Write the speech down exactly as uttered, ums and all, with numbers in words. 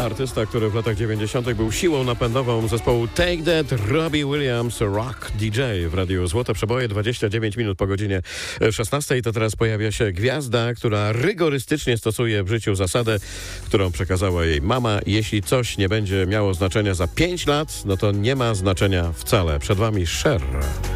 artysta, który w latach dziewięćdziesiątych był siłą napędową zespołu Take That, Robbie Williams, Rock D J w Radiu Złote Przeboje, dwadzieścia dziewięć minut po godzinie szesnastej. To teraz pojawia się gwiazda, która rygorystycznie stosuje w życiu zasadę, którą przekazała jej mama. Jeśli coś nie będzie miało znaczenia za pięć lat, no to nie ma znaczenia wcale. Przed wami Cher.